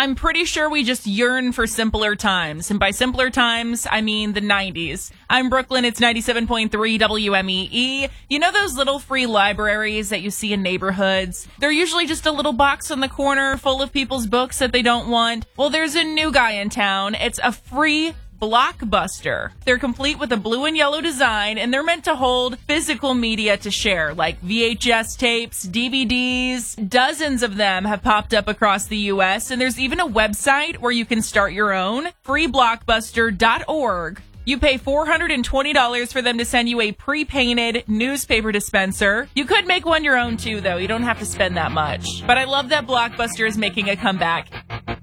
I'm pretty sure we just yearn for simpler times. And by simpler times, I mean the 90s. I'm Brooklyn. It's 97.3 WMEE. You know those little free libraries that you see in neighborhoods? They're usually just a little box on the corner full of people's books that they don't want. Well, there's a new guy in town. It's a free Blockbuster. They're complete with a blue and yellow design, and they're meant to hold physical media to share, like VHS tapes, DVDs. Dozens of them have popped up across the U.S., and there's even a website where you can start your own, freeblockbuster.org. You pay $420 for them to send you a pre-painted newspaper dispenser. You could make one your own too, though. You don't have to spend that much. But I love that Blockbuster is making a comeback.